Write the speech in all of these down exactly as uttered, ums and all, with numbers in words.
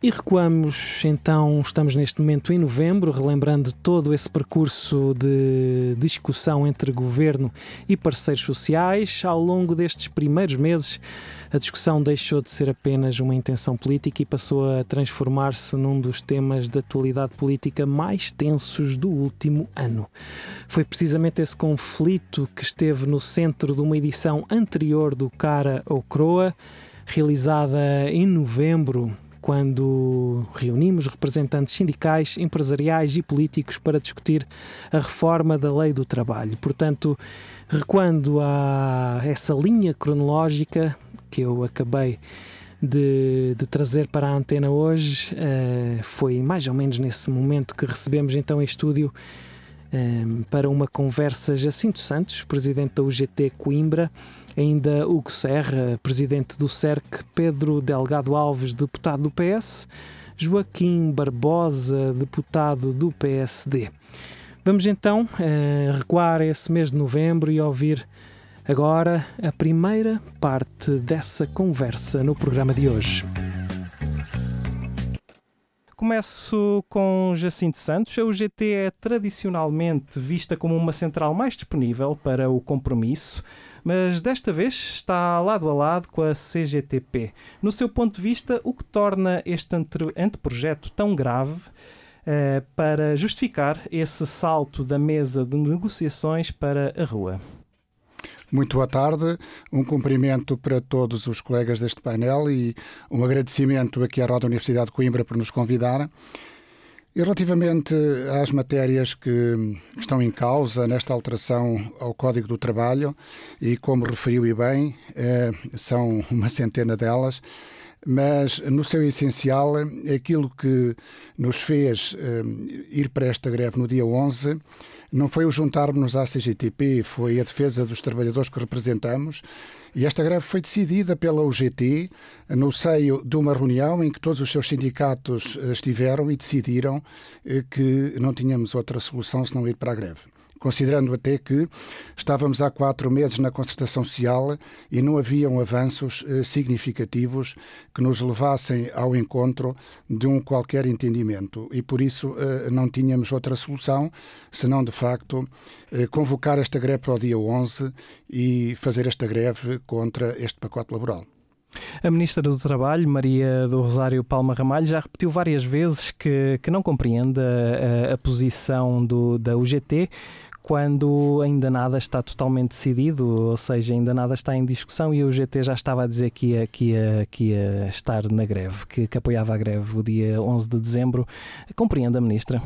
E recuamos, então, estamos neste momento em novembro, relembrando todo esse percurso de discussão entre governo e parceiros sociais. Ao longo destes primeiros meses, a discussão deixou de ser apenas uma intenção política e passou a transformar-se num dos temas de atualidade política mais tensos do último ano. Foi precisamente esse conflito que esteve no centro de uma edição anterior do Cara ou Croa, realizada em novembro, quando reunimos representantes sindicais, empresariais e políticos para discutir a reforma da Lei do Trabalho. Portanto, recuando a essa linha cronológica que eu acabei de, de trazer para a antena hoje, uh, foi mais ou menos nesse momento que recebemos então em estúdio um, para uma conversa Jacinto Santos, presidente da U G T Coimbra, ainda Hugo Serra, presidente do C E R C, Pedro Delgado Alves, deputado do P S, Joaquim Barbosa, deputado do P S D. Vamos então uh, recuar esse mês de novembro e ouvir agora a primeira parte dessa conversa no programa de hoje. Começo com Jacinto Santos. A U G T é tradicionalmente vista como uma central mais disponível para o compromisso, mas desta vez está lado a lado com a C G T P. No seu ponto de vista, o que torna este anteprojeto tão grave eh, para justificar esse salto da mesa de negociações para a rua? Muito boa tarde, um cumprimento para todos os colegas deste painel e um agradecimento aqui à Rádio Universidade de Coimbra por nos convidar. E relativamente às matérias que estão em causa nesta alteração ao Código do Trabalho, e como referiu e bem, são uma centena delas, mas no seu essencial, aquilo que nos fez ir para esta greve no dia onze não foi o juntarmos-nos à C G T P, foi a defesa dos trabalhadores que representamos, e esta greve foi decidida pela U G T no seio de uma reunião em que todos os seus sindicatos estiveram e decidiram que não tínhamos outra solução senão ir para a greve. Considerando até que estávamos há quatro meses na concertação social e não haviam avanços eh, significativos que nos levassem ao encontro de um qualquer entendimento. E por isso eh, não tínhamos outra solução senão, de facto, eh, convocar esta greve para o dia onze e fazer esta greve contra este pacote laboral. A Ministra do Trabalho, Maria do Rosário Palma Ramalho, já repetiu várias vezes que, que não compreende a, a, a posição do, da U G T quando ainda nada está totalmente decidido, ou seja, ainda nada está em discussão, e a U G T já estava a dizer que ia, que ia, que ia estar na greve, que, que apoiava a greve o dia onze de dezembro. Compreende a Ministra?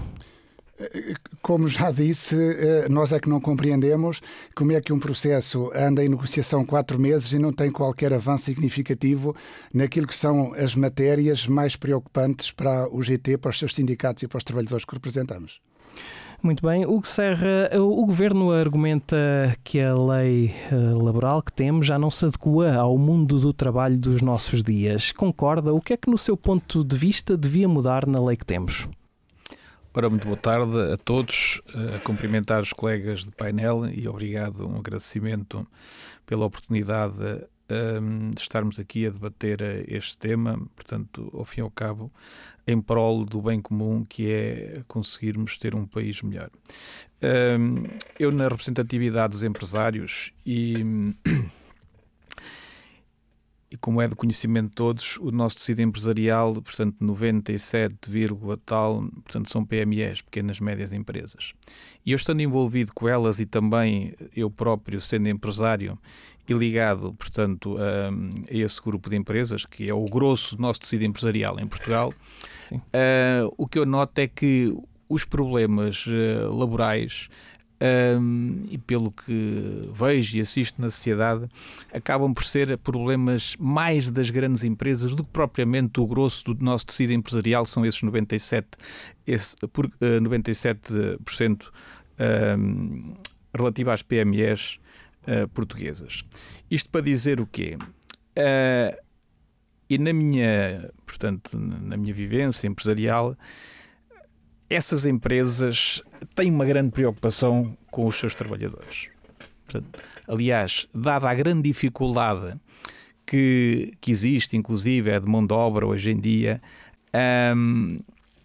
Como já disse, nós é que não compreendemos como é que um processo anda em negociação quatro meses e não tem qualquer avanço significativo naquilo que são as matérias mais preocupantes para a U G T, para os seus sindicatos e para os trabalhadores que representamos. Muito bem. Hugo Serra, o Governo argumenta que a lei laboral que temos já não se adequa ao mundo do trabalho dos nossos dias. Concorda? O que é que, no seu ponto de vista, devia mudar na lei que temos? Ora, muito boa tarde a todos, a cumprimentar os colegas de painel e obrigado, um agradecimento pela oportunidade um, de estarmos aqui a debater este tema, portanto, ao fim e ao cabo, em prol do bem comum, que é conseguirmos ter um país melhor. Um, eu, na representatividade dos empresários e... E como é de conhecimento de todos, o nosso tecido empresarial, portanto, noventa e sete, tal, portanto, são P M Es, pequenas e médias empresas. E eu estando envolvido com elas e também eu próprio sendo empresário e ligado, portanto, a, a esse grupo de empresas, que é o grosso do nosso tecido empresarial em Portugal, uh, o que eu noto é que os problemas uh, laborais, Um, e pelo que vejo e assisto na sociedade, acabam por ser problemas mais das grandes empresas do que propriamente o grosso do nosso tecido empresarial, são esses noventa e sete por cento, esse, por, uh, noventa e sete por cento um, relativo às P M Es uh, portuguesas. Isto para dizer o quê? Uh, e na minha, portanto, na minha vivência empresarial, essas empresas têm uma grande preocupação com os seus trabalhadores. Portanto, aliás, dada a grande dificuldade que, que existe, inclusive, é de mão de obra hoje em dia, Um,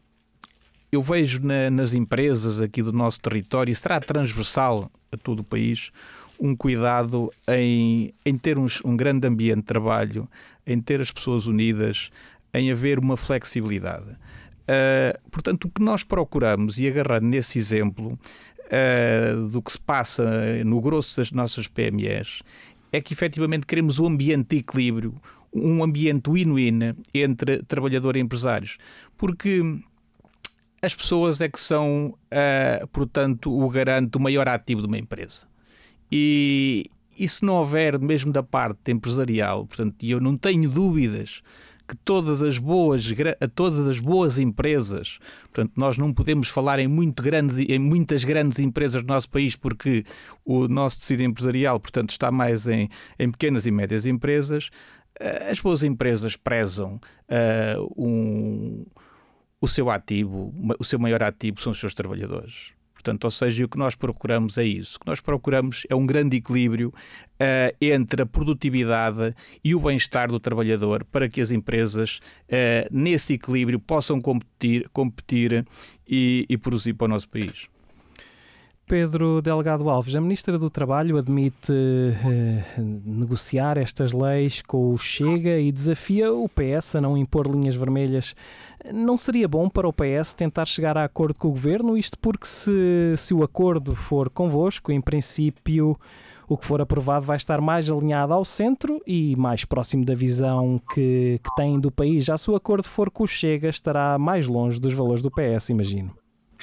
eu vejo na, nas empresas aqui do nosso território, e será transversal a todo o país, um cuidado em, em ter um, um grande ambiente de trabalho, em ter as pessoas unidas, em haver uma flexibilidade. Uh, portanto, o que nós procuramos, e agarrando nesse exemplo uh, do que se passa no grosso das nossas P M Es, é que efetivamente queremos um ambiente de equilíbrio, um ambiente win-win entre trabalhador e empresários, porque as pessoas é que são, uh, portanto, o garante, o maior ativo de uma empresa. E, e se não houver, mesmo da parte empresarial, portanto, eu não tenho dúvidas que todas as boas, todas as boas empresas, portanto, nós não podemos falar em, muito grandes, em muitas grandes empresas do nosso país, porque o nosso tecido empresarial, portanto, está mais em, em pequenas e médias empresas. As boas empresas prezam uh, um, o seu ativo, o seu maior ativo são os seus trabalhadores. Portanto, ou seja, o que nós procuramos é isso. O que nós procuramos é um grande equilíbrio uh, entre a produtividade e o bem-estar do trabalhador, para que as empresas, uh, nesse equilíbrio, possam competir, competir e, e produzir para o nosso país. Pedro Delgado Alves, a Ministra do Trabalho admite eh, negociar estas leis com o Chega e desafia o P S a não impor linhas vermelhas. Não seria bom para o P S tentar chegar a acordo com o Governo? Isto porque se, se o acordo for convosco, em princípio o que for aprovado vai estar mais alinhado ao centro e mais próximo da visão que, que tem do país. Já se o acordo for com o Chega, estará mais longe dos valores do P S, imagino.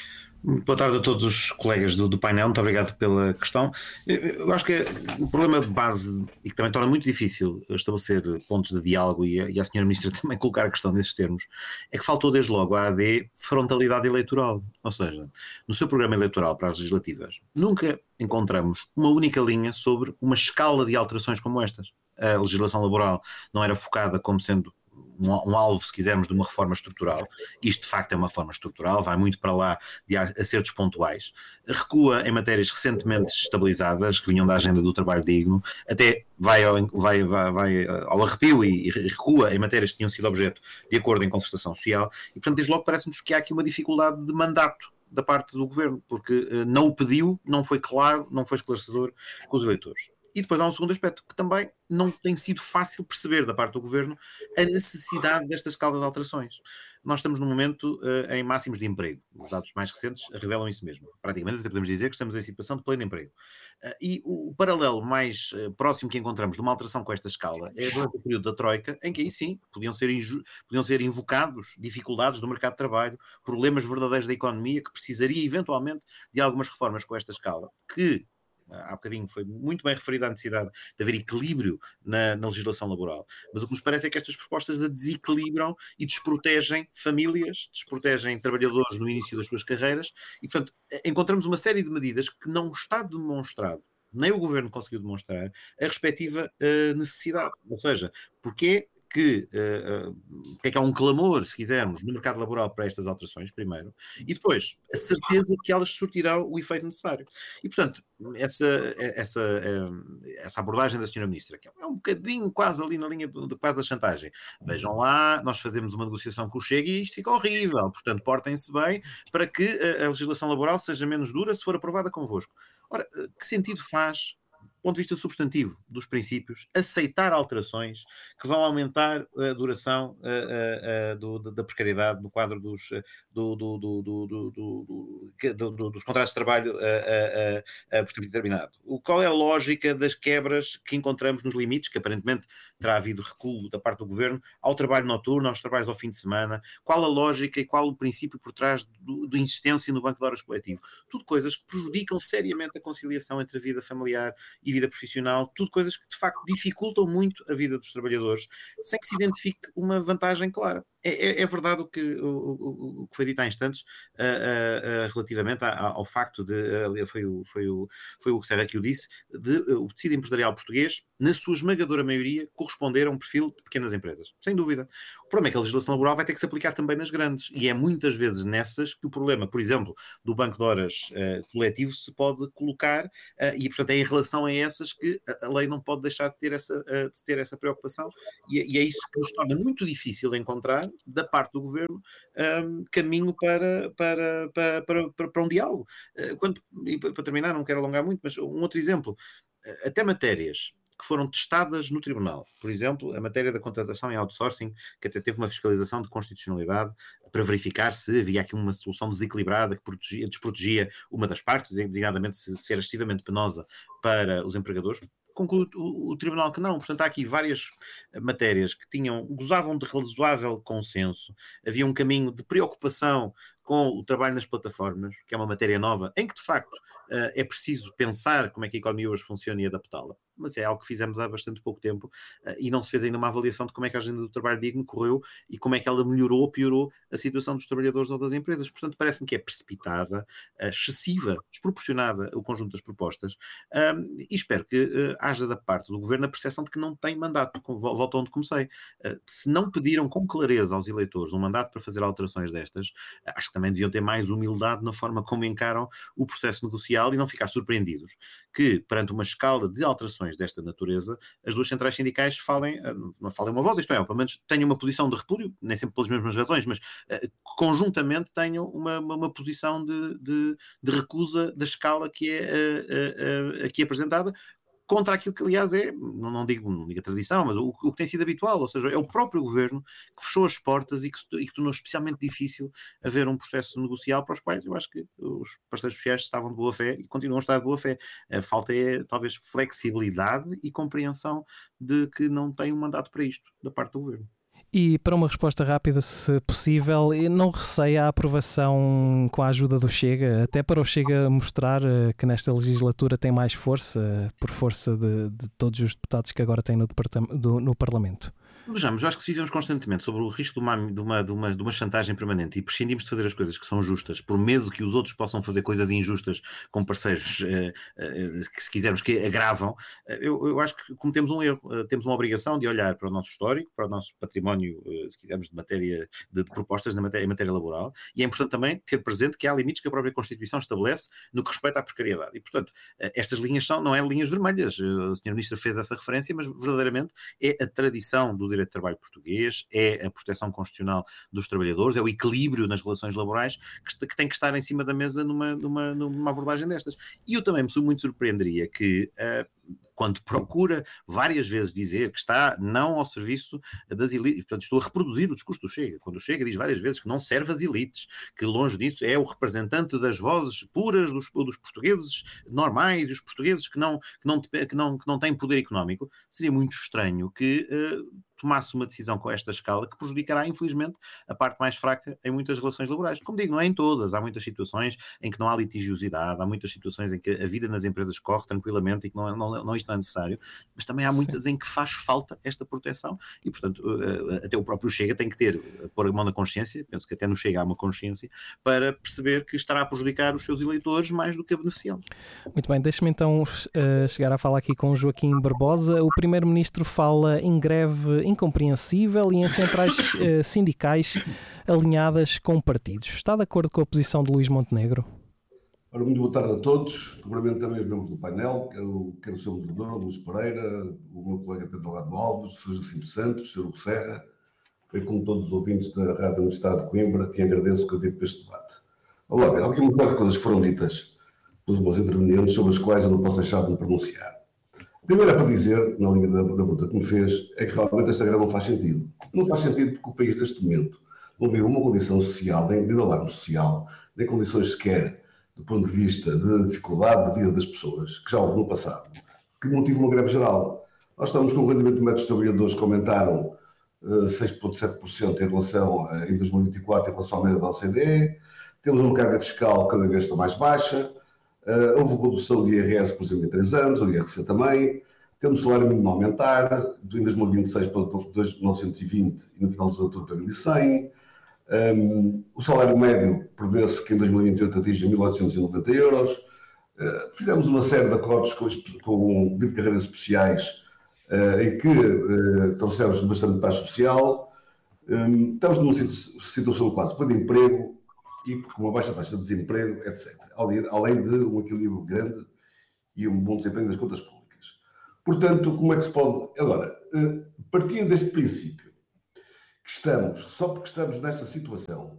Boa tarde a todos os colegas do, do painel, muito obrigado pela questão. Eu acho que é o problema de base, e que também torna muito difícil estabelecer pontos de diálogo, e a, e a senhora Ministra também colocar a questão nesses termos, é que faltou desde logo a A D frontalidade eleitoral. Ou seja, no seu programa eleitoral para as legislativas, nunca encontramos uma única linha sobre uma escala de alterações como estas. A legislação laboral não era focada como sendo Um, um alvo, se quisermos, de uma reforma estrutural. Isto de facto é uma reforma estrutural, vai muito para lá de acertos pontuais, recua em matérias recentemente estabilizadas que vinham da agenda do trabalho digno, até vai ao, vai, vai, vai ao arrepio e, e recua em matérias que tinham sido objeto de acordo em concertação social, e portanto desde logo parece-nos que há aqui uma dificuldade de mandato da parte do Governo, porque uh, não o pediu, não foi claro, não foi esclarecedor com os eleitores. E depois há um segundo aspecto, que também não tem sido fácil perceber da parte do Governo a necessidade desta escala de alterações. Nós estamos num momento uh, em máximos de emprego. Os dados mais recentes revelam isso mesmo. Praticamente até podemos dizer que estamos em situação de pleno emprego. Uh, e o, o paralelo mais uh, próximo que encontramos de uma alteração com esta escala é durante o período da Troika, em que aí sim podiam ser, inju- podiam ser invocados dificuldades do mercado de trabalho, problemas verdadeiros da economia, que precisaria eventualmente de algumas reformas com esta escala, que há bocadinho foi muito bem referida a necessidade de haver equilíbrio na, na legislação laboral, mas o que nos parece é que estas propostas a desequilibram e desprotegem famílias, desprotegem trabalhadores no início das suas carreiras, e portanto encontramos uma série de medidas que não está demonstrado, nem o Governo conseguiu demonstrar, a respectiva uh, necessidade, ou seja, porque que, uh, uh, porque é que há um clamor, se quisermos, no mercado laboral para estas alterações, primeiro, e depois a certeza que elas surtirão o efeito necessário. E, portanto, essa, essa, essa abordagem da senhora Ministra, que é um bocadinho quase ali na linha do, de, quase da chantagem. Vejam lá, nós fazemos uma negociação com o Chega e isto fica horrível, portanto, portem-se bem para que a, a legislação laboral seja menos dura se for aprovada convosco. Ora, que sentido faz, do ponto de vista substantivo dos princípios, aceitar alterações que vão aumentar a duração uh, uh, do, da precariedade no quadro dos, do, do, do, do, do, do, do, dos contratos de trabalho uh, uh, uh, por tempo determinado? O, qual é a lógica das quebras que encontramos nos limites, que aparentemente terá havido recuo da parte do Governo, ao trabalho noturno, aos trabalhos ao fim de semana? Qual a lógica e qual o princípio por trás do, do insistência no banco de horas coletivo? Tudo coisas que prejudicam seriamente a conciliação entre a vida familiar e vida profissional, tudo coisas que de facto dificultam muito a vida dos trabalhadores, sem que se identifique uma vantagem clara. É, é, é verdade o que, o, o, o que foi dito há instantes uh, uh, uh, relativamente a, a, ao facto de, uh, foi, o, foi, o, foi o que Serra que o disse, de uh, o tecido empresarial português, na sua esmagadora maioria, corresponder a um perfil de pequenas empresas. Sem dúvida. O problema é que a legislação laboral vai ter que se aplicar também nas grandes, e é muitas vezes nessas que o problema, por exemplo, do banco de horas uh, coletivo se pode colocar, uh, e portanto é em relação a essas que a, a lei não pode deixar de ter essa, uh, de ter essa preocupação, e, e é isso que nos torna muito difícil encontrar dando, da parte do Governo, um, caminho para, para, para, para, para, para um diálogo. Uh, quando, e para terminar, não quero alongar muito, mas um outro exemplo, até matérias que foram testadas no Tribunal. Por exemplo, a matéria da contratação em outsourcing, que até teve uma fiscalização de constitucionalidade para verificar se havia aqui uma solução desequilibrada que protegia, desprotegia uma das partes, designadamente se, se era excessivamente penosa para os empregadores. Conclui o, o Tribunal que não. Portanto, há aqui várias matérias que tinham, gozavam de razoável consenso. Havia um caminho de preocupação com o trabalho nas plataformas, que é uma matéria nova, em que, de facto, é preciso pensar como é que a economia hoje funciona e adaptá-la. Mas é algo que fizemos há bastante pouco tempo e não se fez ainda uma avaliação de como é que a agenda do trabalho digno correu e como é que ela melhorou ou piorou a situação dos trabalhadores ou das empresas. Portanto, parece-me que é precipitada, excessiva, desproporcionada o conjunto das propostas e espero que haja da parte do Governo a percepção de que não tem mandato. Volto onde comecei. Se não pediram com clareza aos eleitores um mandato para fazer alterações destas, acho que também deviam ter mais humildade na forma como encaram o processo negocial e não ficar surpreendidos que, perante uma escala de alterações desta natureza, as duas centrais sindicais falem, não falem uma voz, isto é, pelo menos tenham uma posição de repúdio, nem sempre pelas mesmas razões, mas uh, conjuntamente tenham uma, uma, uma posição de, de, de recusa da escala que é uh, uh, uh, aqui apresentada, contra aquilo que, aliás, é, não, não, digo, não digo a tradição, mas o, o que tem sido habitual, ou seja, é o próprio Governo que fechou as portas e que, e que tornou especialmente difícil haver um processo negocial para os quais eu acho que os parceiros sociais estavam de boa fé e continuam a estar de boa fé. A falta é, talvez, flexibilidade e compreensão de que não tem um mandato para isto, da parte do Governo. E para uma resposta rápida, se possível, não receia a aprovação com a ajuda do Chega, até para o Chega mostrar que nesta legislatura tem mais força, por força de, de todos os deputados que agora tem no, do, no Parlamento? Vejamos, eu acho que se vivemos constantemente sobre o risco de uma, de, uma, de, uma, de uma chantagem permanente e prescindimos de fazer as coisas que são justas por medo de que os outros possam fazer coisas injustas com parceiros eh, eh, que, se quisermos, que agravam, eh, eu, eu acho que cometemos um erro. Eh, temos uma obrigação de olhar para o nosso histórico, para o nosso património, eh, se quisermos, de matéria de, de propostas na matéria, em matéria laboral, e é importante também ter presente que há limites que a própria Constituição estabelece no que respeita à precariedade. E, portanto, eh, estas linhas são, não é linhas vermelhas. Eh, a senhora Ministra fez essa referência, mas verdadeiramente é a tradição do direito de trabalho português, é a proteção constitucional dos trabalhadores, é o equilíbrio nas relações laborais que, que tem que estar em cima da mesa numa, numa, numa abordagem destas. E eu também me muito surpreenderia que uh, quando procura várias vezes dizer que está não ao serviço das elites, portanto estou a reproduzir o discurso do Chega, quando o Chega diz várias vezes que não serve às elites, que longe disso é o representante das vozes puras dos, dos portugueses normais e os portugueses que não, que, não, que, não, que não têm poder económico, seria muito estranho que uh, tomasse uma decisão com esta escala que prejudicará, infelizmente, a parte mais fraca em muitas relações laborais. Como digo, não é em todas. Há muitas situações em que não há litigiosidade, há muitas situações em que a vida nas empresas corre tranquilamente e que não, não, não isto não é necessário, mas também há muitas Sim. em que faz falta esta proteção e, portanto, até o próprio Chega tem que ter, pôr a mão na consciência, penso que até no Chega há uma consciência, para perceber que estará a prejudicar os seus eleitores mais do que a beneficiá-los. Muito bem, deixe-me então uh, chegar a falar aqui com o Joaquim Barbosa. O Primeiro-Ministro fala em greve incompreensível e em centrais uh, sindicais alinhadas com partidos. Está de acordo com a posição de Luís Montenegro? Ora, muito boa tarde a todos. Cumprimento também os membros do painel, quero, quero o seu moderador, Luís Pereira, o meu colega Pedro Delgado Alves, o senhor Jacinto Santos, o senhor Hugo Serra, bem como todos os ouvintes da Rádio Universidade de Coimbra, que agradeço o convite para este debate. Olá, há aqui uma quantidade de coisas que foram ditas pelos meus intervenientes sobre as quais eu não posso deixar de me pronunciar. Primeiro é para dizer, na linha da, da pergunta que me fez, é que realmente esta greve não faz sentido. Não faz sentido porque o país, neste momento, não vive uma condição social, nem de alarme social, nem condições sequer do ponto de vista de dificuldade da vida das pessoas, que já houve no passado, que motiva uma greve geral. Nós estamos com o rendimento médio dos trabalhadores que aumentaram uh, seis vírgula sete por cento em relação a, em dois mil e vinte e quatro em relação à média da O C D E, temos uma carga fiscal cada vez está mais baixa, uh, houve redução do I R S, por exemplo, em três anos, o I R C também, temos o salário mínimo a aumentar, em dois mil e vinte e seis para dois mil novecentos e vinte e no final da legislatura para mil e cem. Um, o salário médio prevê-se que em dois mil e vinte e oito atinja mil oitocentos e noventa euros. Uh, fizemos uma série de acordos com, com de carreiras especiais uh, em que uh, trouxemos bastante paz social. Um, estamos numa situação quase de emprego e com uma baixa taxa de desemprego, etcétera. Além, além de um equilíbrio grande e um bom desempenho das contas públicas. Portanto, como é que se pode... Agora, uh, partindo deste princípio, que que estamos, só porque estamos nesta situação,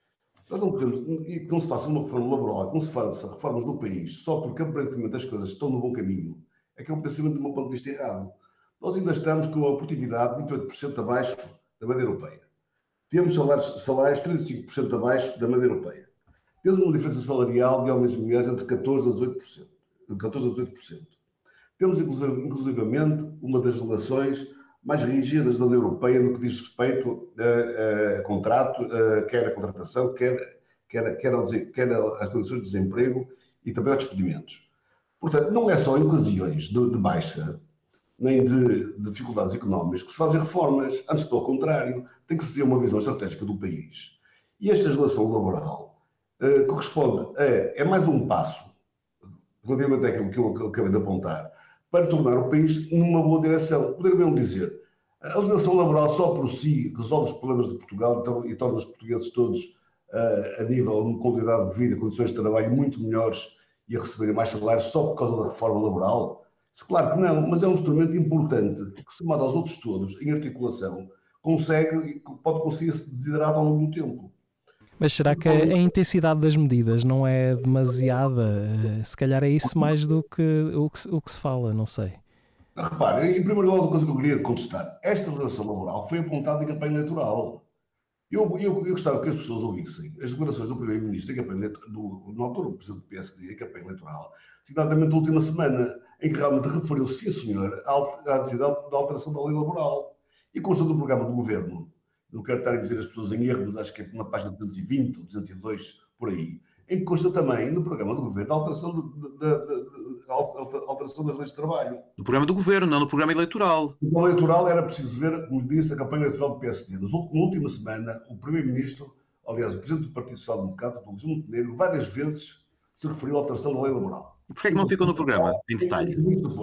nós não podemos, e que não se faça uma reforma laboral, que não se faça reformas no país, só porque aparentemente as coisas estão no bom caminho, é que é um pensamento do meu ponto de vista errado. Nós ainda estamos com a produtividade vinte e oito por cento abaixo da média europeia. Temos salários, salários trinta e cinco por cento abaixo da média europeia. Temos uma diferença salarial de homens e mulheres entre catorze a dezoito por cento. catorze a dezoito por cento. Temos, inclusivamente, uma das relações mais rígidas da União Europeia no que diz respeito a, a contrato, a, quer a contratação, quer, quer, quer, ao, quer às condições de desemprego e também aos despedimentos. Portanto, não é só em ocasiões de, de baixa, nem de, de dificuldades económicas que se fazem reformas. Antes, pelo contrário, tem que se fazer uma visão estratégica do país. E esta legislação laboral uh, corresponde a, é mais um passo, relativamente àquilo que eu, que eu acabei de apontar, para tornar o país numa boa direção. Poder mesmo dizer, a legislação laboral só por si resolve os problemas de Portugal então, e torna os portugueses todos uh, a nível de qualidade de vida, condições de trabalho muito melhores e a receberem mais salários só por causa da reforma laboral? Claro que não, mas é um instrumento importante que, somado aos outros todos, em articulação, consegue, pode conseguir-se desiderado ao longo do tempo. Mas será que a intensidade das medidas não é demasiada? Se calhar é isso mais do que o que, o que se fala, não sei. Repare, em primeiro lugar, uma coisa que eu queria contestar. Esta legislação laboral foi apontada em campanha eleitoral. Eu, eu, eu gostava que as pessoas ouvissem as declarações do Primeiro-Ministro em campanha do, no altura, o Presidente do P S D, em campanha eleitoral, citadamente na última semana, em que realmente referiu, sim senhor, à necessidade da alteração da lei laboral. E consta do programa do Governo, não quero estar a dizer as pessoas em erro, mas acho que é na página duzentos e vinte ou duzentos e dois, por aí, em que consta também no programa do Governo a alteração, de, de, de, de, a alteração das leis de trabalho. No programa do Governo, não no programa eleitoral. No programa eleitoral era preciso ver, como disse, a campanha eleitoral do P S D. Na última semana, o Primeiro-Ministro, aliás, o Presidente do Partido Social Democrata, o Luís Montenegro, várias vezes se referiu à alteração da lei laboral. E porquê é que não ficou no programa, em detalhe?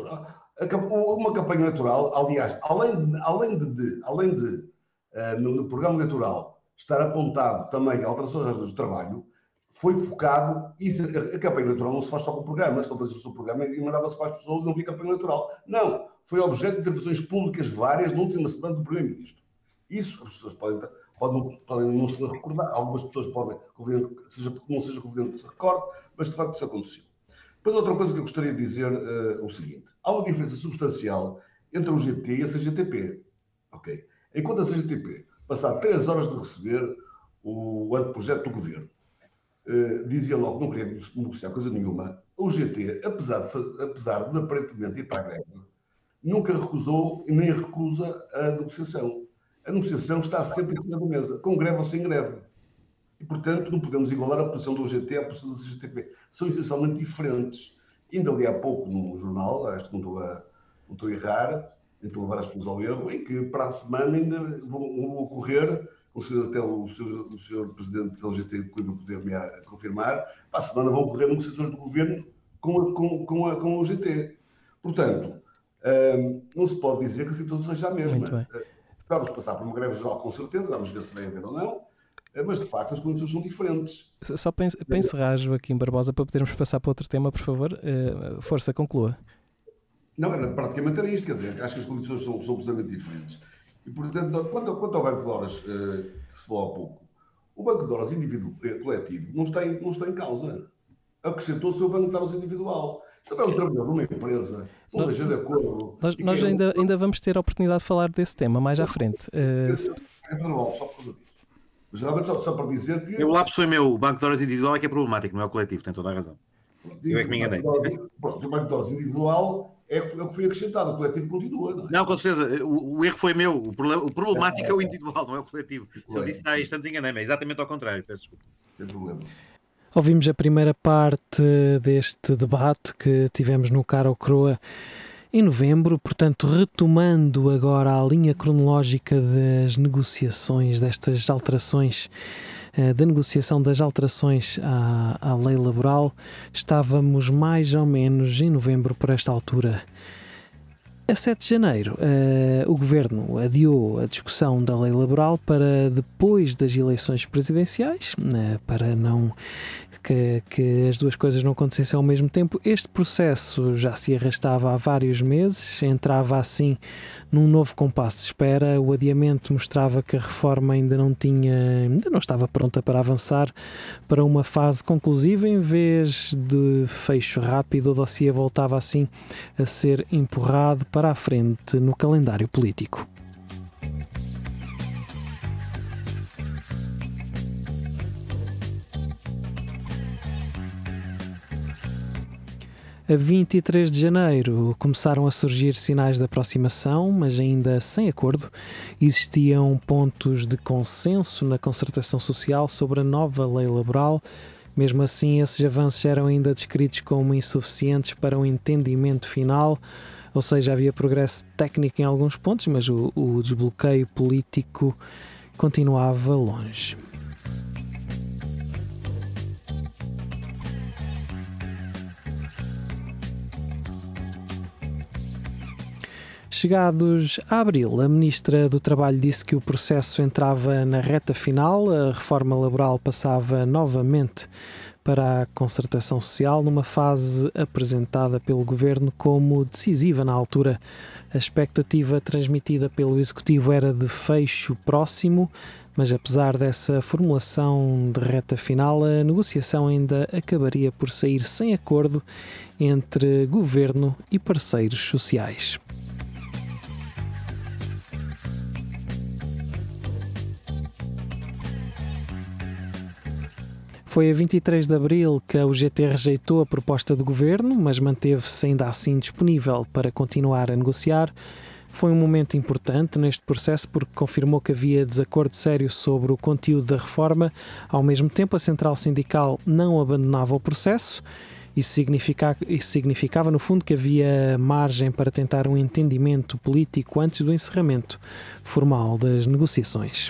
Uma campanha eleitoral, aliás, além de, além de, de, além de uh, no, no programa eleitoral estar apontado também a alteração das leis do trabalho, foi focado, e a, a campanha eleitoral não se faz só com o programa, se não fazia o seu programa e mandava-se para as pessoas e não havia campanha eleitoral. Não, foi objeto de intervenções públicas várias na última semana do Primeiro-Ministro. Isso as pessoas podem, podem, podem não se recordar, algumas pessoas podem, seja, não seja conveniente que se recorde, mas de facto isso aconteceu. Depois outra coisa que eu gostaria de dizer uh, o seguinte, há uma diferença substancial entre o G T e a C G T P. Okay? Enquanto a C G T P passar três horas de receber o anteprojeto do Governo, uh, dizia logo que não queria negociar coisa nenhuma, o G T, apesar de, apesar de aparentemente ir para a greve, nunca recusou e nem recusa a negociação. A negociação está sempre em cima da mesa, com greve ou sem greve. E, portanto, não podemos igualar a posição do G T à posição da C G T P. São essencialmente diferentes. Ainda ali há pouco, num jornal, acho que não estou a, não estou a errar, estou a levar as pessoas ao erro, em que para a semana ainda vão, vão ocorrer, com certeza até o senhor, o senhor Presidente do G T poder me confirmar, para a semana vão ocorrer negociações do Governo com, a, com, com, a, com o G T. Portanto, hum, não se pode dizer que a situação seja a mesma. Vamos passar por uma greve geral com certeza, vamos ver se vai haver ou não, mas de facto as condições são diferentes. Só para encerrar, Joaquim Barbosa, para podermos passar para outro tema, por favor, uh, força, conclua. Não, era, praticamente era isto, quer dizer, acho que as condições são, são absolutamente diferentes. E portanto, quanto, quanto ao Banco de Horas, uh, que se falou há pouco, o Banco de Horas indivíduo coletivo não está em, não está em causa. Acrescentou-se o Banco de Horas individual. Se houver um trabalhador numa empresa, não nós, esteja de acordo... Nós, nós ainda, um... ainda vamos ter a oportunidade de falar desse tema mais à frente. Uh... É normal, só por causa disso. Mas realmente só, só para dizer que... Eu, o lápis foi meu, o Banco de Horas individual é que é problemático, não é o coletivo, tem toda a razão. Pronto, eu é que me enganei. Pronto, o Banco de Horas individual é o que foi acrescentado, o coletivo continua, não é? Não, com certeza, o, o erro foi meu, o, problema, o problemático é, é o individual, não é o coletivo. Se eu disse há instantes enganei-me, é exatamente ao contrário, peço desculpa. Sem problema. Ouvimos a primeira parte deste debate que tivemos no Cara ou Croa em novembro, portanto, retomando agora a linha cronológica das negociações, destas alterações, da negociação das alterações à, à lei laboral, estávamos mais ou menos em novembro por esta altura. A sete de janeiro, uh, o Governo adiou a discussão da lei laboral para depois das eleições presidenciais, uh, para não que, que as duas coisas não acontecessem ao mesmo tempo. Este processo já se arrastava há vários meses, entrava assim num novo compasso de espera. O adiamento mostrava que a reforma ainda não tinha, ainda não estava pronta para avançar para uma fase conclusiva. Em vez de fecho rápido, o dossiê voltava assim a ser empurrado para a frente no calendário político. A vinte e três de janeiro começaram a surgir sinais de aproximação, mas ainda sem acordo. Existiam pontos de consenso na concertação social sobre a nova lei laboral. Mesmo assim, esses avanços eram ainda descritos como insuficientes para um entendimento final, ou seja, havia progresso técnico em alguns pontos, mas o, o desbloqueio político continuava longe. Chegados a abril, a Ministra do Trabalho disse que o processo entrava na reta final, a reforma laboral passava novamente para a concertação social, numa fase apresentada pelo Governo como decisiva na altura. A expectativa transmitida pelo Executivo era de fecho próximo, mas apesar dessa formulação de reta final, a negociação ainda acabaria por sair sem acordo entre Governo e parceiros sociais. Foi a vinte e três de abril que a U G T rejeitou a proposta do Governo, mas manteve-se ainda assim disponível para continuar a negociar. Foi um momento importante neste processo porque confirmou que havia desacordo sério sobre o conteúdo da reforma. Ao mesmo tempo, a Central Sindical não abandonava o processo. Isso significava, isso significava, no fundo, que havia margem para tentar um entendimento político antes do encerramento formal das negociações.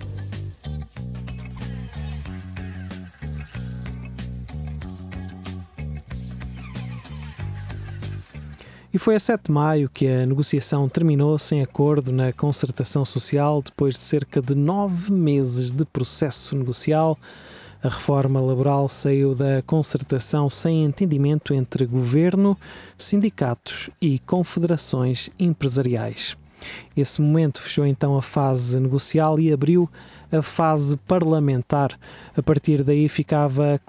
E foi a sete de maio que a negociação terminou sem acordo na concertação social. Depois de cerca de nove meses de processo negocial, a reforma laboral saiu da concertação sem entendimento entre governo, sindicatos e confederações empresariais. Esse momento fechou então a fase negocial e abriu a fase parlamentar. A partir daí ficava